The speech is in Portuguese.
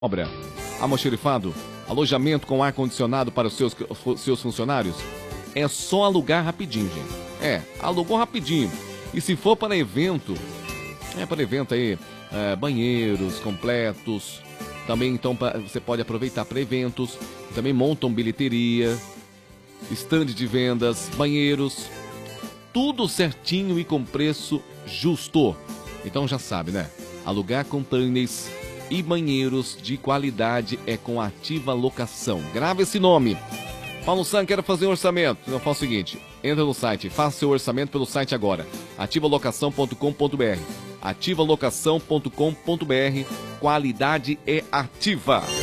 obra, almoxerifado, alojamento com ar-condicionado para os seus funcionários, é só alugar rapidinho, gente. Alugou rapidinho. E se for para evento, aí, banheiros completos, também então você pode aproveitar para eventos, também montam bilheteria, estande de vendas, banheiros, tudo certinho e com preço justo. Então já sabe, né? Alugar containers e banheiros de qualidade é com Ativa Locação. Grave esse nome. Paulo San, quero fazer um orçamento. Então faz o seguinte, entra no site, faça seu orçamento pelo site agora. ativalocação.com.br. ativalocação.com.br. Qualidade é Ativa.